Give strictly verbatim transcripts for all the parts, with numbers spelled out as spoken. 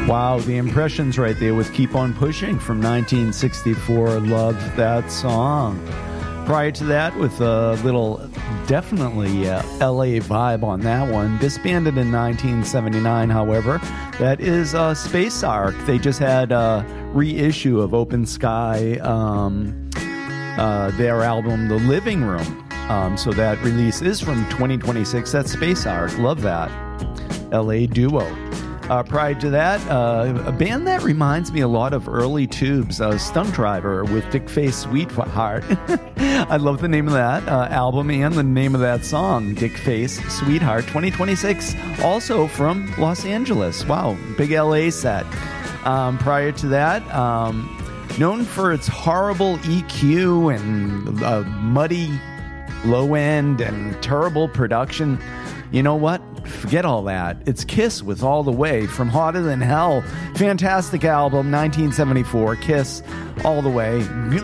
Wow, the impressions right there with Keep On Pushing from nineteen sixty-four. Love that song. Prior to that, with a little, definitely uh, L A vibe on that one. Disbanded in nineteen seventy-nine, however. That is uh, Space Ark. They just had a reissue of Open Sky, um, uh, their album, The Living Room. Um, so that release is from twenty twenty-six. That's Space Ark. Love that. L A duo. Uh, prior to that, uh, a band that reminds me a lot of early Tubes, uh, Stunt Driver with Dick Face Sweetheart. I love the name of that uh, album and the name of that song, Dick Face Sweetheart, twenty twenty-six, also from Los Angeles. Wow, big L A set. Um, prior to that, um, known for its horrible E Q and uh, muddy low end and terrible production, you know what? Forget all that. It's Kiss with All the Way from Hotter Than Hell. Fantastic album, nineteen seventy-four. Kiss, All the Way.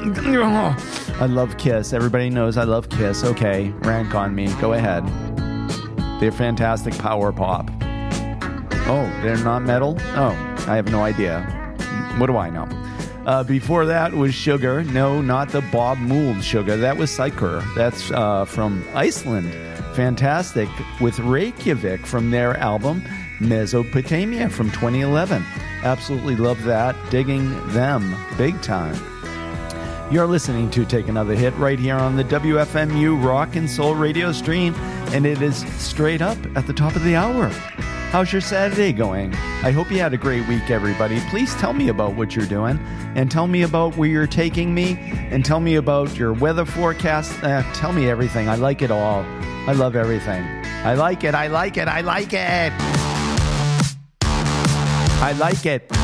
I love Kiss. Everybody knows I love Kiss. Okay, rank on me. Go ahead. They're fantastic power pop. Oh, they're not metal? Oh, I have no idea. What do I know? Uh, before that was Sugar. No, not the Bob Mould Sugar. That was Psyker. That's uh, from Iceland. Fantastic, with Reykjavik from their album Mesopotamia from twenty eleven. Absolutely love that. Digging them big time. You're listening to Take Another Hit right here on the W F M U Rock and Soul radio stream, and it is straight up at the top of the hour. How's your Saturday going? I hope you had a great week, everybody. Please tell me about what you're doing, and tell me about where you're taking me, and tell me about your weather forecast. Uh, tell me everything. I like it all. I love everything. I like it. I like it. I like it. I like it.